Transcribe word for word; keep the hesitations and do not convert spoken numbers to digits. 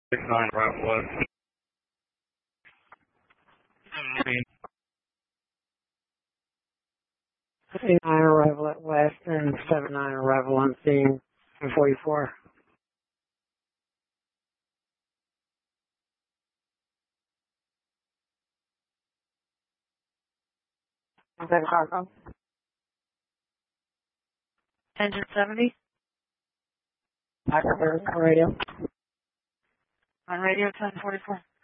six nine arrival west. eight nine arrival at west and seven nine arrival on scene in forty-four. Is that cargo? Engine seventy. Microphone radio. On radio ten forty-four.